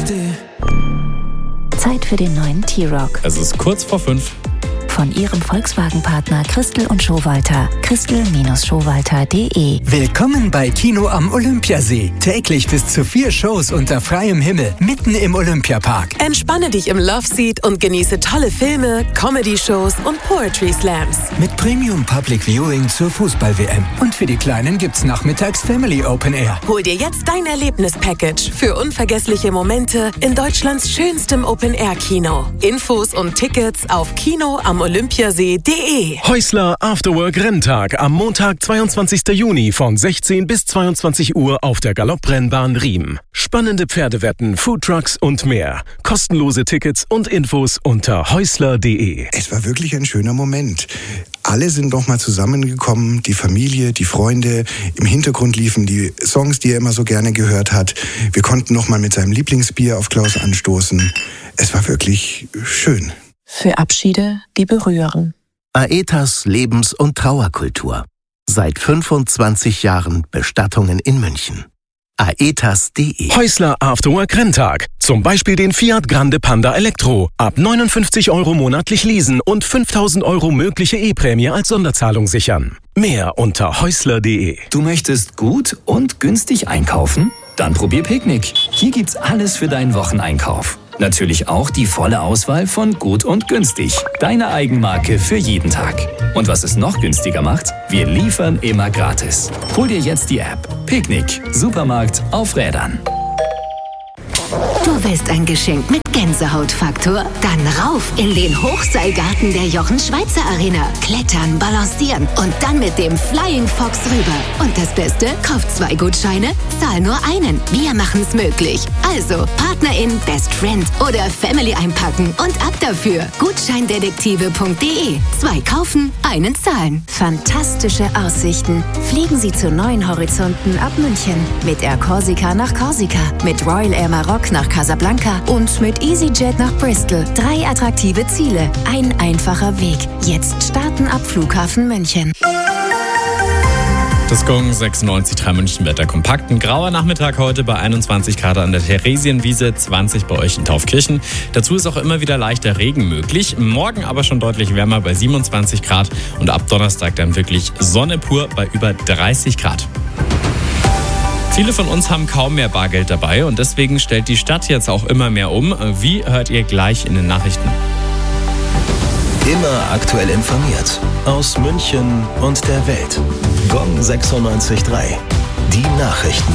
Zeit für den neuen T-Rock. Es ist kurz vor 5. Von Ihrem Volkswagen-Partner Christel und Schowalter. Christel-Schowalter.de. Willkommen bei Kino am Olympiasee. Täglich bis zu 4 Shows unter freiem Himmel, mitten im Olympiapark. Entspanne dich im Loveseat und genieße tolle Filme, Comedy-Shows und Poetry Slams. Mit Premium Public Viewing zur Fußball-WM. Und für die Kleinen gibt's nachmittags Family Open Air. Hol dir jetzt dein Erlebnis-Package für unvergessliche Momente in Deutschlands schönstem Open-Air-Kino. Infos und Tickets auf kinoamolympiasee.de. Häusler Afterwork Renntag am Montag, 22. Juni von 16 bis 22 Uhr auf der Galopprennbahn Riem. Spannende Pferdewetten, Foodtrucks und mehr. Kostenlose Tickets und Infos unter häusler.de. Es war wirklich ein schöner Moment. Alle sind nochmal zusammengekommen, die Familie, die Freunde. Im Hintergrund liefen die Songs, die er immer so gerne gehört hat. Wir konnten nochmal mit seinem Lieblingsbier auf Klaus anstoßen. Es war wirklich schön. Für Abschiede, die berühren. Aetas Lebens- und Trauerkultur. Seit 25 Jahren Bestattungen in München. Aetas.de. Häusler Afterwork Renntag. Zum Beispiel den Fiat Grande Panda Elektro. Ab 59 € monatlich leasen und 5.000 € mögliche E-Prämie als Sonderzahlung sichern. Mehr unter häusler.de. Du möchtest gut und günstig einkaufen? Dann probier Picknick. Hier gibt's alles für deinen Wocheneinkauf. Natürlich auch die volle Auswahl von Gut und Günstig. Deine Eigenmarke für jeden Tag. Und was es noch günstiger macht? Wir liefern immer gratis. Hol dir jetzt die App. Picknick. Supermarkt auf Rädern. Du willst ein Geschenk mit Gänsehautfaktor? Dann rauf in den Hochseilgarten der Jochen-Schweizer Arena. Klettern, balancieren und dann mit dem Flying Fox rüber. Und das Beste, kauf 2 Gutscheine, zahl nur einen. Wir machen's möglich. Also, Partnerin, Best Friend oder Family einpacken und ab dafür. Gutscheindetektive.de. 2 kaufen, einen zahlen. Fantastische Aussichten. Fliegen Sie zu neuen Horizonten ab München. Mit Air Corsica nach Korsika, mit Royal Air Maroc nach Casablanca und mit EasyJet nach Bristol. 3 attraktive Ziele, ein einfacher Weg. Jetzt starten ab Flughafen München. Das Gong 96.3 München-Wetter kompakt. Ein grauer Nachmittag heute bei 21 Grad an der Theresienwiese, 20 bei euch in Taufkirchen. Dazu ist auch immer wieder leichter Regen möglich. Morgen aber schon deutlich wärmer bei 27 Grad und ab Donnerstag dann wirklich Sonne pur bei über 30 Grad. Viele von uns haben kaum mehr Bargeld dabei und deswegen stellt die Stadt jetzt auch immer mehr um. Wie hört ihr gleich in den Nachrichten? Immer aktuell informiert. Aus München und der Welt. Gong 96.3. Die Nachrichten.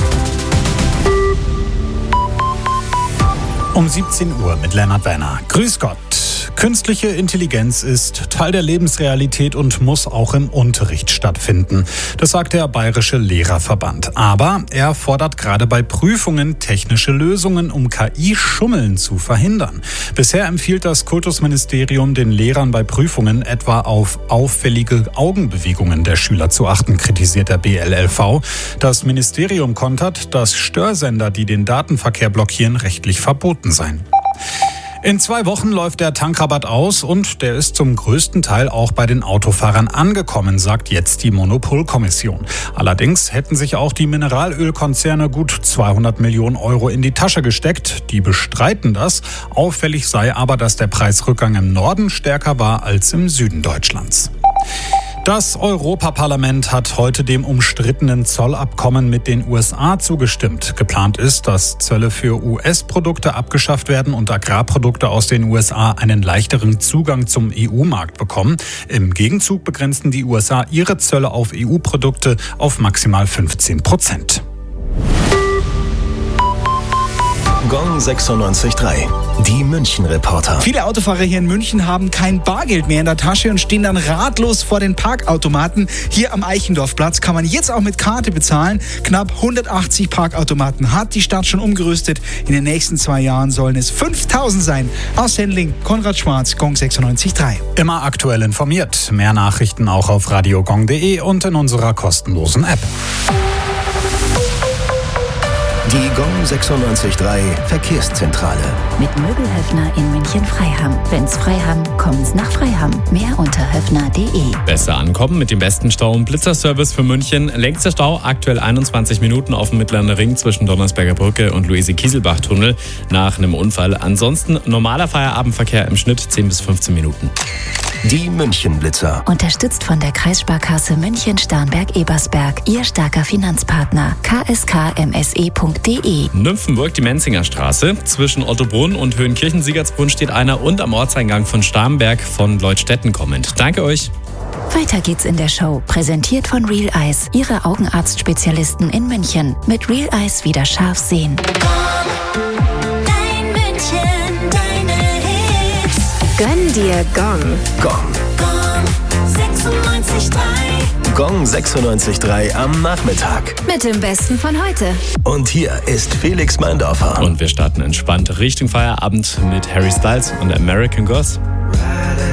Um 17 Uhr mit Lennart Werner. Grüß Gott. Künstliche Intelligenz ist Teil der Lebensrealität und muss auch im Unterricht stattfinden. Das sagt der Bayerische Lehrerverband. Aber er fordert gerade bei Prüfungen technische Lösungen, um KI-Schummeln zu verhindern. Bisher empfiehlt das Kultusministerium den Lehrern bei Prüfungen etwa auf auffällige Augenbewegungen der Schüler zu achten, kritisiert der BLLV. Das Ministerium kontert, dass Störsender, die den Datenverkehr blockieren, rechtlich verboten seien. In 2 Wochen läuft der Tankrabatt aus und der ist zum größten Teil auch bei den Autofahrern angekommen, sagt jetzt die Monopolkommission. Allerdings hätten sich auch die Mineralölkonzerne gut 200 Millionen € in die Tasche gesteckt. Die bestreiten das. Auffällig sei aber, dass der Preisrückgang im Norden stärker war als im Süden Deutschlands. Das Europaparlament hat heute dem umstrittenen Zollabkommen mit den USA zugestimmt. Geplant ist, dass Zölle für US-Produkte abgeschafft werden und Agrarprodukte aus den USA einen leichteren Zugang zum EU-Markt bekommen. Im Gegenzug begrenzen die USA ihre Zölle auf EU-Produkte auf maximal 15%. Gong 96.3. Die München-Reporter. Viele Autofahrer hier in München haben kein Bargeld mehr in der Tasche und stehen dann ratlos vor den Parkautomaten. Hier am Eichendorfplatz kann man jetzt auch mit Karte bezahlen. Knapp 180 Parkautomaten hat die Stadt schon umgerüstet. In den nächsten 2 Jahren sollen es 5000 sein. Aus Sendling, Konrad Schwarz, Gong 96.3. Immer aktuell informiert. Mehr Nachrichten auch auf radiogong.de und in unserer kostenlosen App. Die Gong 96.3 Verkehrszentrale. Mit Möbelhöfner in München-Freiham. Wenn's Freiham, kommen's nach Freiham. Mehr unter höfner.de. Besser ankommen mit dem besten Stau- und Blitzerservice für München. Längster Stau aktuell 21 Minuten auf dem Mittleren Ring zwischen Donnersberger Brücke und Luise-Kieselbach-Tunnel nach einem Unfall. Ansonsten normaler Feierabendverkehr im Schnitt 10 bis 15 Minuten. Die München-Blitzer. Unterstützt von der Kreissparkasse München-Starnberg-Ebersberg. Ihr starker Finanzpartner. kskmse.de. Nymphenburg, die Menzinger Straße. Zwischen Ottobrunn und Höhenkirchen-Siegertsbrunn steht einer und am Ortseingang von Starnberg von Leutstetten kommend. Danke euch. Weiter geht's in der Show. Präsentiert von Real Eyes. Ihre Augenarztspezialisten in München. Mit Real Eyes wieder scharf sehen. Dein München, deine Hits. Gönn dir Gong. Gong. Gong 96.3. Gong 96.3 am Nachmittag. Mit dem Besten von heute. Und hier ist Felix Meindorfer. Und wir starten entspannt Richtung Feierabend mit Harry Styles und American Gods.